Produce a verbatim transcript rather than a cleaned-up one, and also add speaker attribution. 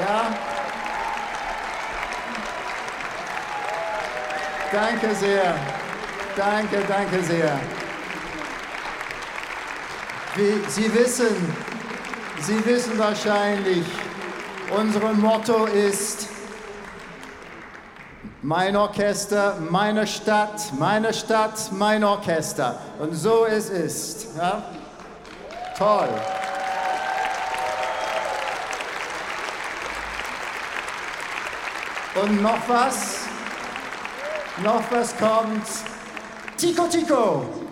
Speaker 1: Ja? Danke sehr. Danke, danke sehr. Wie Sie wissen, Sie wissen wahrscheinlich, unser Motto ist mein Orchester, meine Stadt, meine Stadt, mein Orchester. Und so es ist. Ja? Toll. Und noch was? Noch was kommt? Tico Tico!